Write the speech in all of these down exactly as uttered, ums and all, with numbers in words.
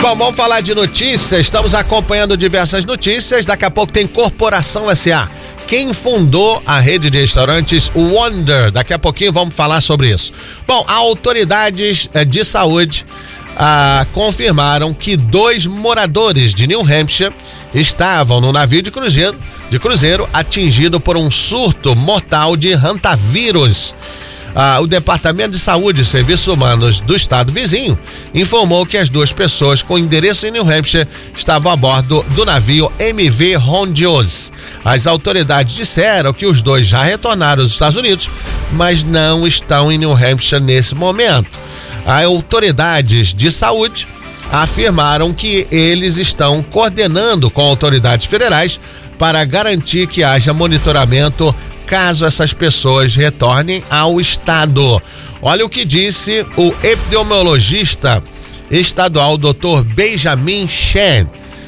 Bom, vamos falar de notícias. Estamos acompanhando diversas notícias. Daqui a pouco tem Corporação S A. Quem fundou a rede de restaurantes Wonder? Daqui a pouquinho vamos falar sobre isso. Bom, autoridades de saúde ah, confirmaram que dois moradores de New Hampshire estavam no navio de cruzeiro, de cruzeiro atingido por um surto mortal de hantavírus. Ah, o Departamento de Saúde e Serviços Humanos do estado vizinho informou que as duas pessoas com endereço em New Hampshire estavam a bordo do navio M V Hondios. As autoridades disseram que os dois já retornaram aos Estados Unidos, mas não estão em New Hampshire nesse momento. As autoridades de saúde afirmaram que eles estão coordenando com autoridades federais para garantir que haja monitoramento caso essas pessoas retornem ao estado. Olha o que disse o epidemiologista estadual doutor Benjamin Shen.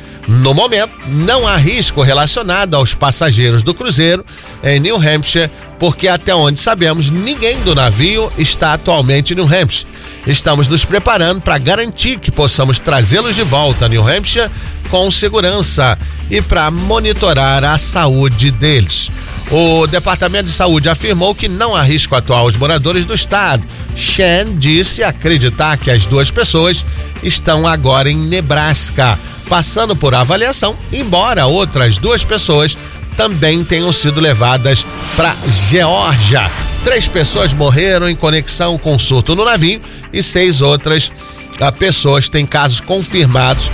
No momento, não há risco relacionado aos passageiros do cruzeiro em New Hampshire, porque até onde sabemos, ninguém do navio está atualmente em New Hampshire. Estamos nos preparando para garantir que possamos trazê-los de volta a New Hampshire com segurança e para monitorar a saúde deles. O Departamento de Saúde afirmou que não há risco atual aos moradores do estado. Shen disse acreditar que as duas pessoas estão agora em Nebraska, passando por avaliação, embora outras duas pessoas também tenham sido levadas para Geórgia. Três pessoas morreram em conexão com o surto no navio e seis outras ah, pessoas têm casos confirmados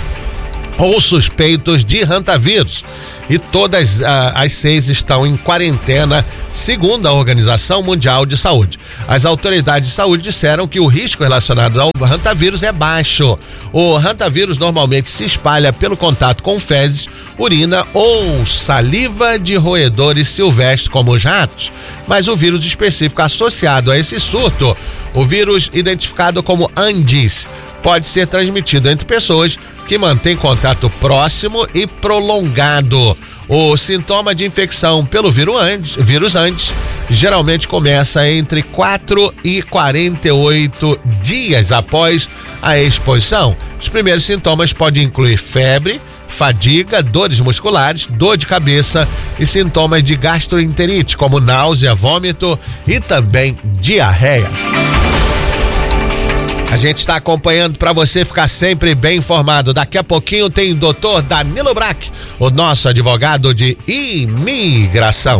ou suspeitos de hantavírus. E todas ah, as seis estão em quarentena, segundo a Organização Mundial de Saúde. As autoridades de saúde disseram que o risco relacionado ao hantavírus é baixo. O hantavírus normalmente se espalha pelo contato com fezes, urina ou saliva de roedores silvestres como os ratos. Mas o vírus específico associado a esse surto, o vírus identificado como Andes, pode ser transmitido entre pessoas que mantêm contato próximo e prolongado. O sintoma de infecção pelo vírus Andes, vírus Andes geralmente começa entre quatro e quarenta e oito dias após a exposição. Os primeiros sintomas podem incluir febre, fadiga, dores musculares, dor de cabeça e sintomas de gastroenterite, como náusea, vômito e também diarreia. A gente está acompanhando para você ficar sempre bem informado. Daqui a pouquinho tem o doutor Danilo Brack, o nosso advogado de imigração.